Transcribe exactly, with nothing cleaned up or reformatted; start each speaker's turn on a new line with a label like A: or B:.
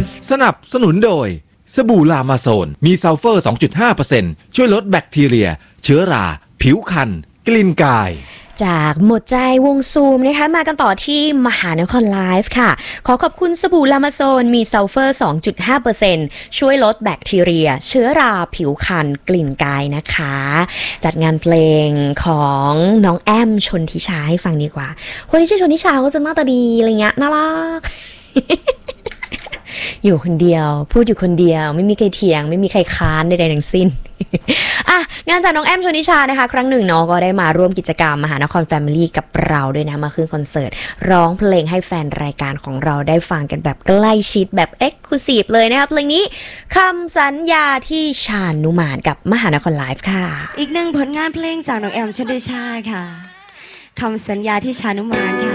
A: Life สนับสนุนโดยสบู่ลามาโซนมีซัลเฟอร์ สองจุดห้าเปอร์เซ็นต์ ช่วยลดแบคทีเรียเชื้อราผิวคันกลิ่นกาย
B: จากหมดใจวงซูมนะคะมากันต่อที่มหานครไลฟ์ค่ะขอขอบคุณสบู่ลามาโซนมีซัลเฟอร์ สองจุดห้าเปอร์เซ็นต์ ช่วยลดแบคทีเรียเชื้อราผิวคันกลิ่นกายนะคะจัดงานเพลงของน้องแอมชนทิชาให้ฟังดีกว่าคนที่ชื่อชนทิชาก็จะหน้าตาดีอะไรเงี้ยน่ารัก อยู่คนเดียวพูดอยู่คนเดียวไม่มีใครเถียงไม่มีใครค้านใดๆทั้งสิ้น อ่ะงานจากน้องแอมชนิชานะคะครั้งหนึ่งเนาะก็ได้มาร่วมกิจกรรมมหานครแฟมิลี่กับเราด้วยนะมาขึ้นคอนเสิร์ตร้องเพลงให้แฟนรายการของเราได้ฟังกันแบบใกล้ชิดแบบเอ็กซ์คลูซีฟเลยนะคะเพลงนี้คำสัญญาที่ชานุมานกับมหานครไลฟ์ค่ะ
C: อีกหนึ่งผลงานเพลงจากน้องแอมชนิชาค่ะคำสัญญาที่ชานุมานค่ะ